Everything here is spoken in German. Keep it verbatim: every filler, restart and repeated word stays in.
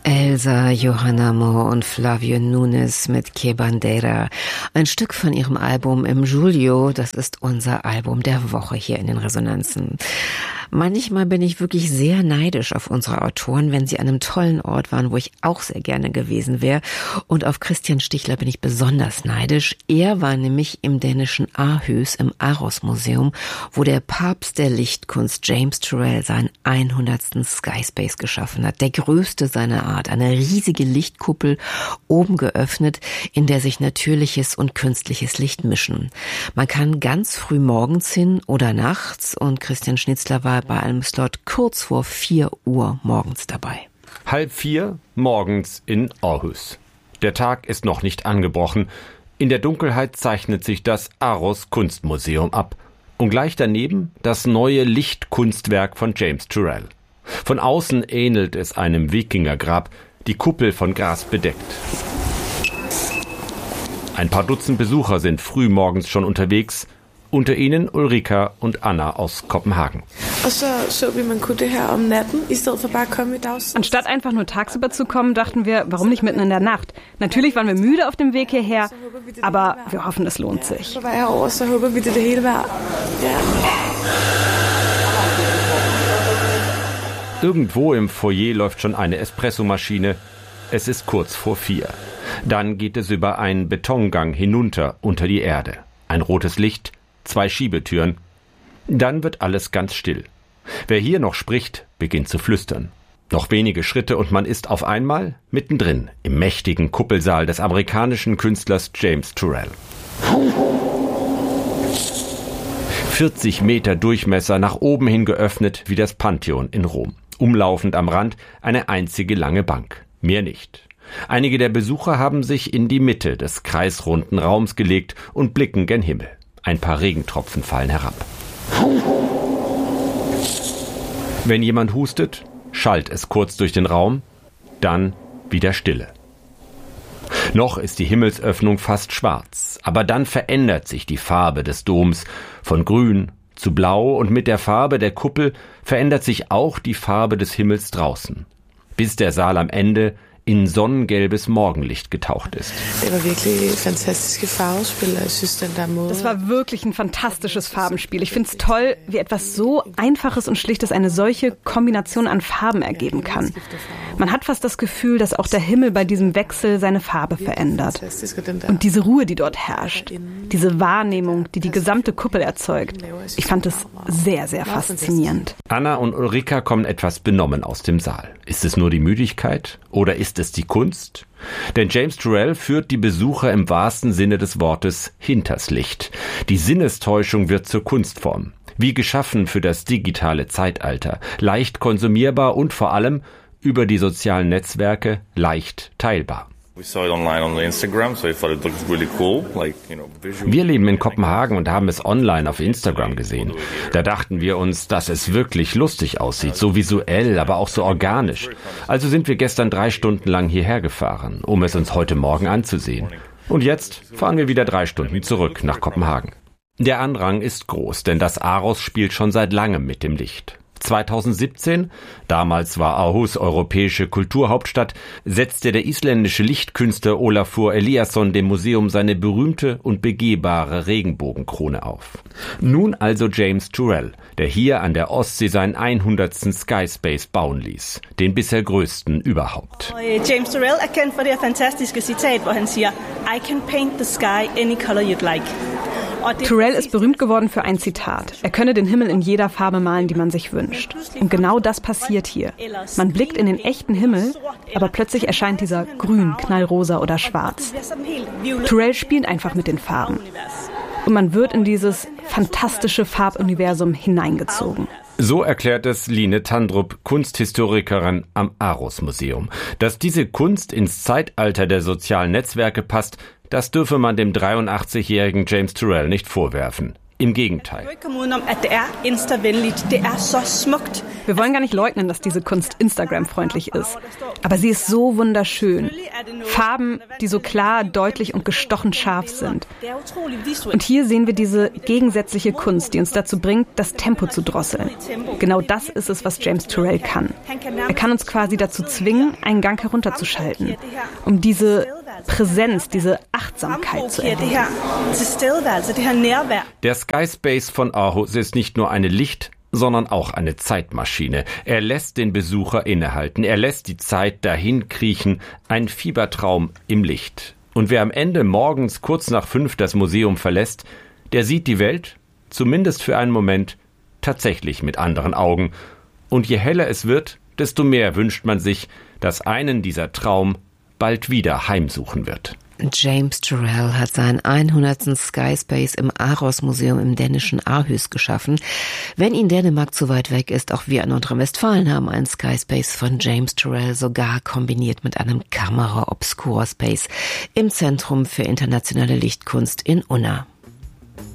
Elsa Johanamo und Flavio Nunes mit Que Bandera. Ein Stück von ihrem Album Im Julio. Das ist unser Album der Woche hier in den Resonanzen. Manchmal bin ich wirklich sehr neidisch auf unsere Autoren, wenn sie an einem tollen Ort waren, wo ich auch sehr gerne gewesen wäre. Und auf Christian Stichler bin ich besonders neidisch. Er war nämlich im dänischen Aarhus im Aros-Museum, wo der Papst der Lichtkunst James Turrell seinen hundertsten Skyspace geschaffen hat. Der größte seiner Art. Eine riesige Lichtkuppel, oben geöffnet, in der sich natürliches und künstliches Licht mischen. Man kann ganz früh morgens hin oder nachts, und Christian Schnitzler war bei einem Slot kurz vor vier Uhr morgens dabei. Halb vier morgens in Aarhus. Der Tag ist noch nicht angebrochen. In der Dunkelheit zeichnet sich das Aros Kunstmuseum ab. Und gleich daneben das neue Lichtkunstwerk von James Turrell. Von außen ähnelt es einem Wikingergrab, die Kuppel von Gras bedeckt. Ein paar Dutzend Besucher sind früh morgens schon unterwegs. Unter ihnen Ulrika und Anna aus Kopenhagen. Anstatt einfach nur tagsüber zu kommen, dachten wir, warum nicht mitten in der Nacht? Natürlich waren wir müde auf dem Weg hierher, aber wir hoffen, es lohnt sich. Irgendwo im Foyer läuft schon eine Espressomaschine. Es ist kurz vor vier. Dann geht es über einen Betongang hinunter unter die Erde. Ein rotes Licht, zwei Schiebetüren. Dann wird alles ganz still. Wer hier noch spricht, beginnt zu flüstern. Noch wenige Schritte und man ist auf einmal mittendrin im mächtigen Kuppelsaal des amerikanischen Künstlers James Turrell. vierzig Meter Durchmesser, nach oben hin geöffnet wie das Pantheon in Rom. Umlaufend am Rand eine einzige lange Bank. Mehr nicht. Einige der Besucher haben sich in die Mitte des kreisrunden Raums gelegt und blicken gen Himmel. Ein paar Regentropfen fallen herab. Wenn jemand hustet, schallt es kurz durch den Raum, dann wieder Stille. Noch ist die Himmelsöffnung fast schwarz, aber dann verändert sich die Farbe des Doms von grün zu blau und mit der Farbe der Kuppel verändert sich auch die Farbe des Himmels draußen, bis der Saal am Ende in sonnengelbes Morgenlicht getaucht ist. Das war wirklich ein fantastisches Farbenspiel. Ich finde es toll, wie etwas so Einfaches und Schlichtes eine solche Kombination an Farben ergeben kann. Man hat fast das Gefühl, dass auch der Himmel bei diesem Wechsel seine Farbe verändert. Und diese Ruhe, die dort herrscht, diese Wahrnehmung, die die gesamte Kuppel erzeugt, ich fand es sehr, sehr faszinierend. Anna und Ulrika kommen etwas benommen aus dem Saal. Ist es nur die Müdigkeit oder ist es die Kunst? Denn James Turrell führt die Besucher im wahrsten Sinne des Wortes hinters Licht. Die Sinnestäuschung wird zur Kunstform. Wie geschaffen für das digitale Zeitalter. Leicht konsumierbar und vor allem über die sozialen Netzwerke leicht teilbar. Wir leben in Kopenhagen und haben es online auf Instagram gesehen. Da dachten wir uns, dass es wirklich lustig aussieht, so visuell, aber auch so organisch. Also sind wir gestern drei Stunden lang hierher gefahren, um es uns heute Morgen anzusehen. Und jetzt fahren wir wieder drei Stunden zurück nach Kopenhagen. Der Andrang ist groß, denn das Aros spielt schon seit langem mit dem Licht. zweitausendsiebzehn, damals war Aarhus europäische Kulturhauptstadt, setzte der isländische Lichtkünstler Olafur Eliasson dem Museum seine berühmte und begehbare Regenbogenkrone auf. Nun also James Turrell, der hier an der Ostsee seinen hundertsten Skyspace bauen ließ, den bisher größten überhaupt. James Turrell er kendt for det fantastiske Zitat, hvor han siger, I can paint the sky any color you'd like. Turrell ist berühmt geworden für ein Zitat. Er könne den Himmel in jeder Farbe malen, die man sich wünscht. Und genau das passiert hier. Man blickt in den echten Himmel, aber plötzlich erscheint dieser grün, knallrosa oder schwarz. Turrell spielt einfach mit den Farben. Und man wird in dieses fantastische Farbuniversum hineingezogen. So erklärt es Line Tandrup, Kunsthistorikerin am Aros-Museum. Dass diese Kunst ins Zeitalter der sozialen Netzwerke passt, das dürfe man dem dreiundachtzigjährigen James Turrell nicht vorwerfen. Im Gegenteil. Wir wollen gar nicht leugnen, dass diese Kunst Instagram-freundlich ist. Aber sie ist so wunderschön. Farben, die so klar, deutlich und gestochen scharf sind. Und hier sehen wir diese gegensätzliche Kunst, die uns dazu bringt, das Tempo zu drosseln. Genau das ist es, was James Turrell kann. Er kann uns quasi dazu zwingen, einen Gang herunterzuschalten, um diese Präsenz, diese Achtsamkeit zu erleben. Der Sky Space von Aarhus ist nicht nur eine Licht- sondern auch eine Zeitmaschine. Er lässt den Besucher innehalten. Er lässt die Zeit dahin kriechen. Ein Fiebertraum im Licht. Und wer am Ende morgens kurz nach fünf das Museum verlässt, der sieht die Welt, zumindest für einen Moment, tatsächlich mit anderen Augen. Und je heller es wird, desto mehr wünscht man sich, dass einen dieser Traum bald wieder heimsuchen wird. James Turrell hat seinen hundertsten Sky Space im Aros Museum im dänischen Aarhus geschaffen. Wenn Ihnen Dänemark zu weit weg ist, auch wir in Nordrhein-Westfalen haben einen Sky Space von James Turrell, sogar kombiniert mit einem Camera Obscura Space im Zentrum für internationale Lichtkunst in Unna.